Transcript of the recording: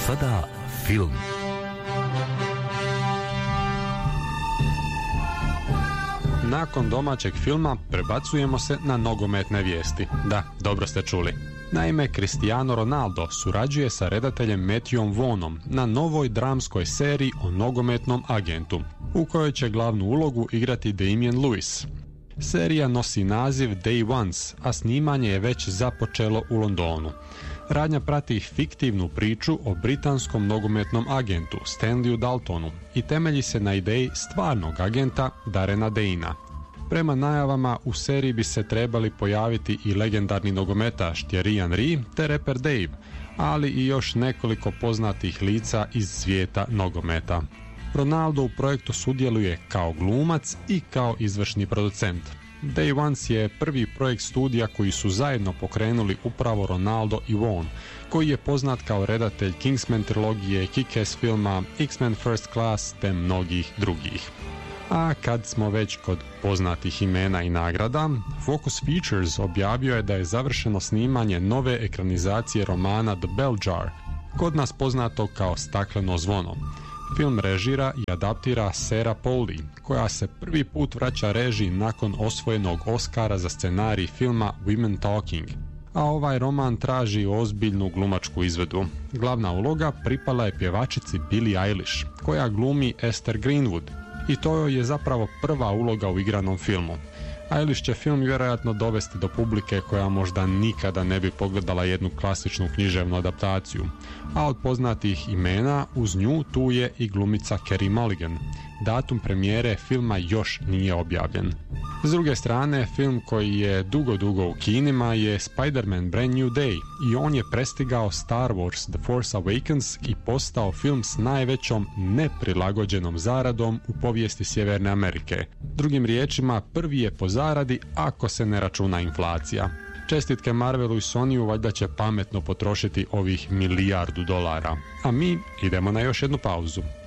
sada film. Nakon domaćeg filma prebacujemo se na nogometne vijesti. Da, dobro ste čuli. Naime, Cristiano Ronaldo surađuje sa redateljem Matthewom Vaughanom na novoj dramskoj seriji o nogometnom agentu, u kojoj će glavnu ulogu igrati Damian Lewis. Serija nosi naziv Day Ones, a snimanje je već započelo u Londonu. Radnja prati fiktivnu priču o britanskom nogometnom agentu Stanleyu Daltonu i temelji se na ideji stvarnog agenta Darrena Dayna. Prema najavama, u seriji bi se trebali pojaviti i legendarni nogometaš Thierry Henry te reper Dave, ali i još nekoliko poznatih lica iz svijeta nogometa. Ronaldo u projektu sudjeluje kao glumac i kao izvršni producent. Day Ones je prvi projekt studija koji su zajedno pokrenuli upravo Ronaldo i Vaughn, koji je poznat kao redatelj Kingsman trilogije, Kick-Ass filma, X-Men First Class te mnogih drugih. A kad smo već kod poznatih imena i nagrada, Focus Features objavio je da je završeno snimanje nove ekranizacije romana The Bell Jar, kod nas poznato kao Stakleno zvono. Film režira i adaptira Sarah Polley, koja se prvi put vraća režiji nakon osvojenog Oscara za scenarij filma Women Talking, a ovaj roman traži ozbiljnu glumačku izvedbu. Glavna uloga pripala je pjevačici Billie Eilish, koja glumi Esther Greenwood, i to joj je zapravo prva uloga u igranom filmu. Eilish će film vjerojatno dovesti do publike koja možda nikada ne bi pogledala jednu klasičnu književnu adaptaciju, a od poznatih imena uz nju tu je i glumica Carey Mulligan. Datum premijere filma još nije objavljen. S druge strane, film koji je dugo u kinima je Spider-Man Brand New Day i on je prestigao Star Wars The Force Awakens i postao film s najvećom neprilagođenom zaradom u povijesti Sjeverne Amerike. Drugim riječima, prvi je po zaradi ako se ne računa inflacija. Čestitke Marvelu i Sonyu, valjda će pametno potrošiti ovih $1 milijardu. A mi idemo na još jednu pauzu.